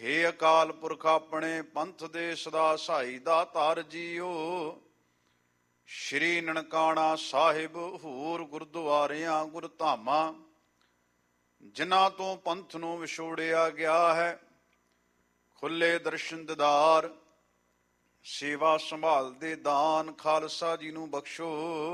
ਹੇ ਅਕਾਲ ਪੁਰਖ ਆਪਣੇ ਪੰਥ ਦੇ ਸਦਾ ਸਹਾਈ ਦਾਤਾਰ ਜੀਓ। ਸ਼੍ਰੀ ਨਨਕਾਣਾ ਸਾਹਿਬ ਹੋਰ ਗੁਰਦੁਆਰਿਆਂ ਗੁਰਧਾਮਾਂ ਜਿਨ੍ਹਾਂ ਤੋਂ ਪੰਥ ਨੂੰ ਵਿਛੋੜਿਆ ਗਿਆ ਹੈ, ਖੁੱਲੇ ਦਰਸ਼ਨ ਦੀਦਾਰ ਸੇਵਾ ਸੰਭਾਲਦੇ ਦਾਨ ਖਾਲਸਾ ਜੀ ਨੂੰ ਬਖਸ਼ੋ।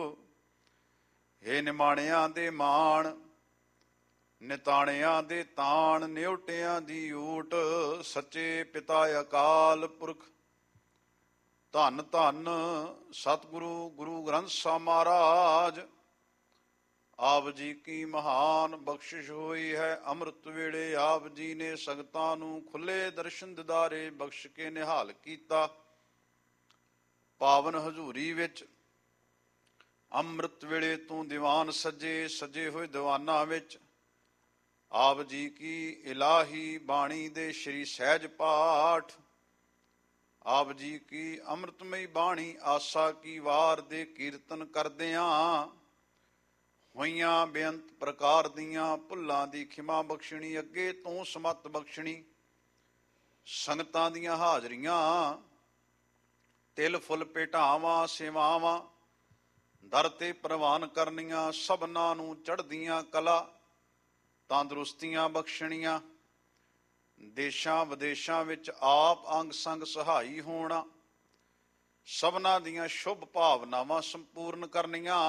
ਹੇ ਨਿਮਾਣਿਆਂ ਦੇ ਮਾਣ ਨਿਤਾਣਿਆਂ ਦੇ ਤਾਣ ਨਿਉਟਿਆਂ ਦੀ ਊਟ ਸੱਚੇ ਪਿਤਾ ਅਕਾਲ ਪੁਰਖ ਧੰਨ ਧੰਨ ਸਤਿਗੁਰੂ ਗੁਰੂ ਗ੍ਰੰਥ ਸਾਹਿਬ ਮਹਾਰਾਜ ਆਪ ਜੀ ਕੀ ਮਹਾਨ ਬਖਸ਼ਿਸ਼ ਹੋਈ ਹੈ। ਅੰਮ੍ਰਿਤ ਵੇਲੇ ਆਪ ਜੀ ਨੇ ਸੰਗਤਾਂ ਨੂੰ ਖੁੱਲੇ ਦਰਸ਼ਨ ਦਿਦਾਰੇ ਬਖਸ਼ ਕੇ ਨਿਹਾਲ ਕੀਤਾ। ਪਾਵਨ ਹਜ਼ੂਰੀ ਵਿੱਚ ਅੰਮ੍ਰਿਤ ਵੇਲੇ ਤੋਂ ਦੀਵਾਨ ਸਜੇ ਹੋਏ ਦੀਵਾਨਾਂ ਵਿੱਚ ਆਪ ਜੀ ਕੀ ਇਲਾਹੀ ਬਾਣੀ ਦੇ ਸ਼੍ਰੀ ਸਹਿਜ ਪਾਠ, ਆਪ ਜੀ ਕੀ ਅੰਮ੍ਰਿਤਮਈ ਬਾਣੀ ਆਸਾ ਕੀ ਵਾਰ ਦੇ ਕੀਰਤਨ ਕਰਦਿਆਂ ਹੋਈਆਂ ਬੇਅੰਤ ਪ੍ਰਕਾਰ ਦੀਆਂ ਭੁੱਲਾਂ ਦੀ ਖਿਮਾ ਬਖਸ਼ਣੀ, ਅੱਗੇ ਤੋਂ ਸਮੱਤ ਬਖਸ਼ਣੀ। ਸੰਗਤਾਂ ਦੀਆਂ ਹਾਜ਼ਰੀਆਂ ਤਿਲ ਫੁੱਲ ਭੇਟਾਵਾਂ ਸੇਵਾਵਾਂ ਦਰ ਤੇ ਪ੍ਰਵਾਨ ਕਰਨੀਆਂ, ਸਭਨਾਂ ਨੂੰ ਚੜ੍ਹਦੀਆਂ ਕਲਾ ਤੰਦਰੁਸਤੀਆਂ ਬਖਸ਼ਣੀਆਂ। ਦੇਸ਼ਾਂ ਵਿਦੇਸ਼ਾਂ ਵਿੱਚ ਆਪ ਅੰਗ ਸੰਗ ਸਹਾਈ ਹੋਣਾ, ਸਭਨਾਂ ਦੀਆਂ ਸ਼ੁਭ ਭਾਵਨਾਵਾਂ ਸੰਪੂਰਨ ਕਰਨੀਆਂ।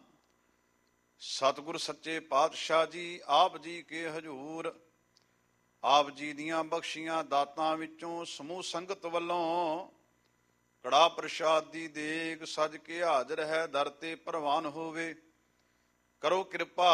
ਸਤਿਗੁਰ ਸੱਚੇ ਪਾਤਸ਼ਾਹ ਜੀ ਆਪ ਜੀ ਕੇ ਹਜ਼ੂਰ ਆਪ ਜੀ ਦੀਆਂ ਬਖਸ਼ੀਆਂ ਦਾਤਾਂ ਵਿੱਚੋਂ ਸਮੂਹ ਸੰਗਤ ਵੱਲੋਂ ਕੜਾ ਪ੍ਰਸ਼ਾਦ ਦੀ ਦੇਗ ਸਜ ਕੇ ਹਾਜ਼ਰ ਹੈ, ਦਰ ਤੇ ਪ੍ਰਵਾਨ ਹੋਵੇ। ਕਰੋ ਕਿਰਪਾ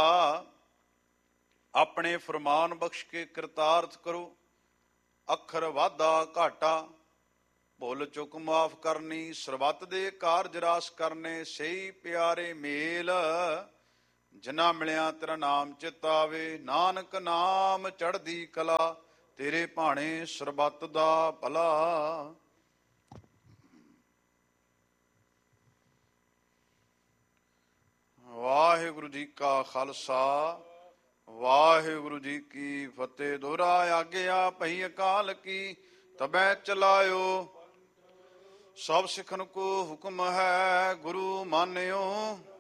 ਆਪਣੇ ਫਰਮਾਨ ਬਖਸ਼ ਕੇ ਕਿਰਤਾਰਥ ਕਰੋ। ਅੱਖਰ ਵਾਧਾ ਘਾਟਾ ਭੁੱਲ ਚੁੱਕ ਮਾਫ ਕਰਨੀ, ਸਰਬੱਤ ਦੇ ਕਾਰਜ ਰਾਸ ਕਰਨੇ। ਸਹੀ ਪਿਆਰੇ ਮੇਲ ਜਿਨ੍ਹਾਂ ਮਿਲਿਆ ਤੇਰਾ ਨਾਮ ਚਿਤ ਆਵੇ। ਨਾਨਕ ਨਾਮ ਚੜ੍ਹਦੀ ਕਲਾ ਤੇਰੇ ਭਾਣੇ ਸਰਬੱਤ ਦਾ ਭਲਾ। ਵਾਹਿਗੁਰੂ ਜੀ ਕਾ ਖਾਲਸਾ ਵਾਹਿਗੁਰੂ ਜੀ ਕੀ ਫਤਿਹ। ਦੋਹਰਾ ਆਗਿਆ ਪਈ ਅਕਾਲ ਕੀ ਤਬੈ ਚਲਾਇਓ। ਸਭ ਸਿੱਖਨ ਕੋ ਹੁਕਮ ਹੈ ਗੁਰੂ ਮਾਨਿਓ।